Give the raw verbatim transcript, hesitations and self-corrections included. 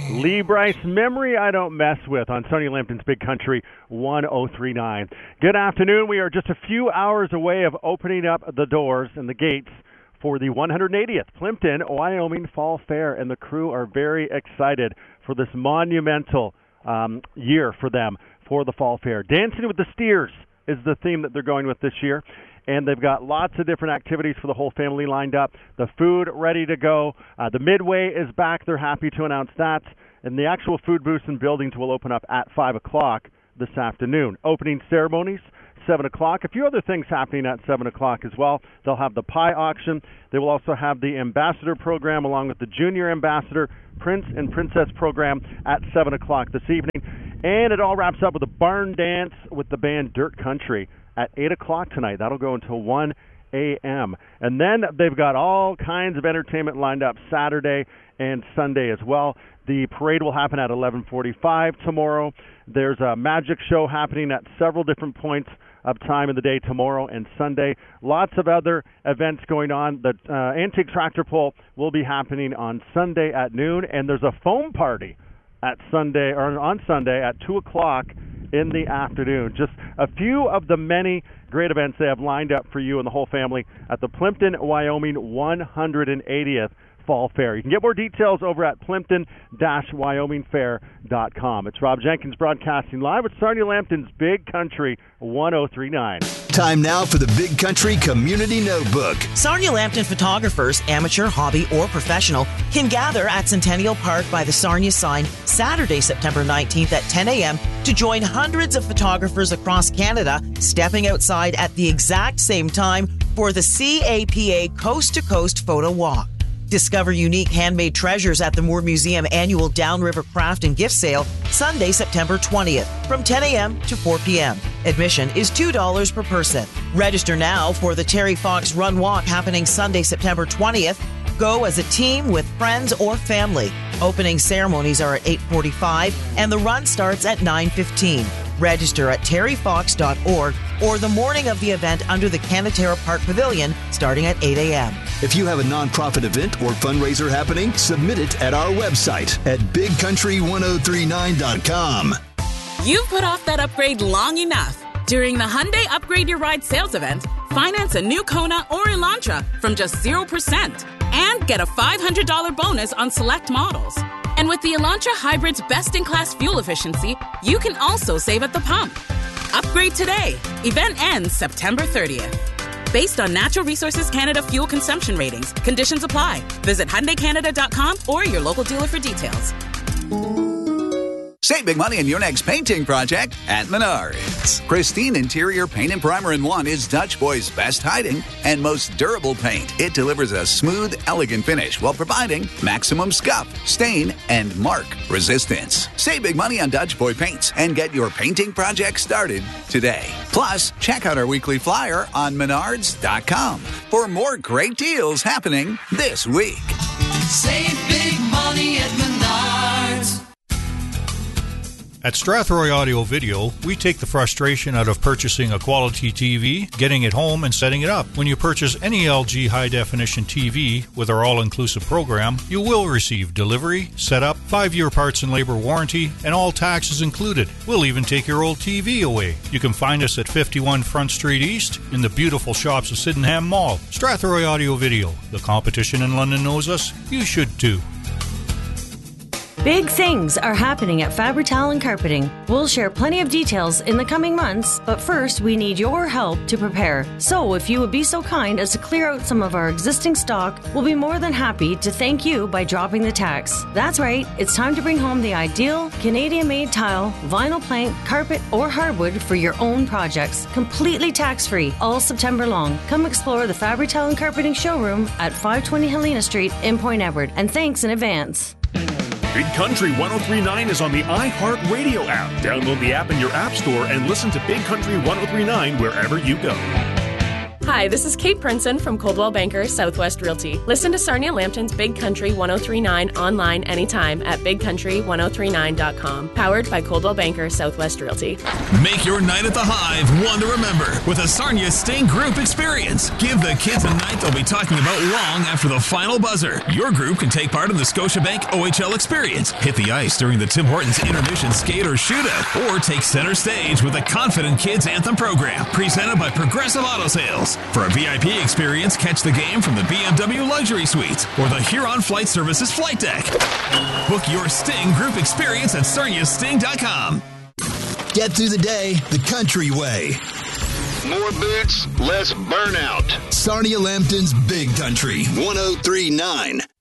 Lee Bryce, Memory I Don't Mess With on Sonia Lambton's Big Country one oh three point nine. Good afternoon. We are just a few hours away of opening up the doors and the gates for the one hundred eightieth Plimpton, Wyoming Fall Fair, and the crew are very excited for this monumental um, year for them for the Fall Fair. Dancing with the Steers is the theme that they're going with this year, and they've got lots of different activities for the whole family lined up. The food ready to go. Uh, the Midway is back. They're happy to announce that. And the actual food booths and buildings will open up at five o'clock this afternoon. Opening ceremonies, seven o'clock. A few other things happening at seven o'clock as well. They'll have the pie auction. They will also have the ambassador program along with the junior ambassador, Prince and Princess program at seven o'clock this evening. And it all wraps up with a barn dance with the band Dirt Country at eight o'clock tonight. That'll go until one a.m. And then they've got all kinds of entertainment lined up Saturday and Sunday as well. The parade will happen at eleven forty-five tomorrow. There's a magic show happening at several different points of time in the day tomorrow and Sunday. Lots of other events going on. The uh, Antique Tractor Pull will be happening on Sunday at noon, and there's a foam party at Sunday or on Sunday at two o'clock in the afternoon. Just a few of the many great events they have lined up for you and the whole family at the Plimpton, Wyoming one hundred eightieth Fall Fair. You can get more details over at plimpton dash wyoming fair dot com. It's Rob Jenkins broadcasting live with Sonia Lambton's Big Country one oh three point nine. Time now for the Big Country Community Notebook. Sarnia Lambton photographers, amateur, hobby, or professional, can gather at Centennial Park by the Sarnia sign Saturday, September nineteenth at ten a.m. to join hundreds of photographers across Canada stepping outside at the exact same time for the C A P A Coast to Coast Photo Walk. Discover unique handmade treasures at the Moore Museum annual Downriver Craft and Gift Sale Sunday, September twentieth from ten a.m. to four p.m. Admission is two dollars per person. Register now for the Terry Fox Run Walk happening Sunday, September twentieth. Go as a team with friends or family. Opening ceremonies are at eight forty-five and the run starts at nine fifteen. Register at terry fox dot org or the morning of the event under the Canatera Park Pavilion starting at eight a.m. If you have a nonprofit event or fundraiser happening, submit it at our website at big country one oh three nine dot com. You've put off that upgrade long enough. During the Hyundai Upgrade Your Ride sales event, finance a new Kona or Elantra from just zero percent and get a five hundred dollars bonus on select models. And with the Elantra Hybrid's best-in-class fuel efficiency, you can also save at the pump. Upgrade today. Event ends September thirtieth. Based on Natural Resources Canada fuel consumption ratings, conditions apply. Visit Hyundai Canada dot com or your local dealer for details. Save big money on your next painting project at Menards. Pristine Interior Paint and Primer in One is Dutch Boy's best hiding and most durable paint. It delivers a smooth, elegant finish while providing maximum scuff, stain, and mark resistance. Save big money on Dutch Boy paints and get your painting project started today. Plus, check out our weekly flyer on menards dot com for more great deals happening this week. Save big money at Menards. At Strathroy Audio Video, we take the frustration out of purchasing a quality T V, getting it home, and setting it up. When you purchase any L G high-definition T V with our all-inclusive program, you will receive delivery, setup, five-year parts and labor warranty, and all taxes included. We'll even take your old T V away. You can find us at fifty-one Front Street East in the beautiful shops of Sydenham Mall. Strathroy Audio Video. The competition in London knows us. You should too. Big things are happening at Fabri-Talan and Carpeting. We'll share plenty of details in the coming months, but first we need your help to prepare. So if you would be so kind as to clear out some of our existing stock, we'll be more than happy to thank you by dropping the tax. That's right, it's time to bring home the ideal Canadian-made tile, vinyl plank, carpet, or hardwood for your own projects. Completely tax-free all September long. Come explore the Fabri-Talan and Carpeting showroom at five twenty Helena Street in Point Edward, and thanks in advance. Big Country one oh three point nine is on the iHeartRadio app. Download the app in your app store and listen to Big Country one oh three point nine wherever you go. Hi, this is Kate Princeton from Coldwell Banker Southwest Realty. Listen to Sarnia Lambton's Big Country ten thirty-nine online anytime at big country ten thirty-nine dot com. Powered by Coldwell Banker Southwest Realty. Make your night at the Hive one to remember with a Sarnia Sting Group experience. Give the kids a night they'll be talking about long after the final buzzer. Your group can take part in the Scotiabank O H L experience, hit the ice during the Tim Hortons intermission skate or shootout, or take center stage with the Confident Kids Anthem program, presented by Progressive Auto Sales. For a V I P experience, catch the game from the B M W Luxury Suites or the Huron Flight Services Flight Deck. Book your Sting Group experience at sarnia sting dot com. Get through the day the country way. More boots, less burnout. Sarnia Lambton's Big Country ten thirty-nine.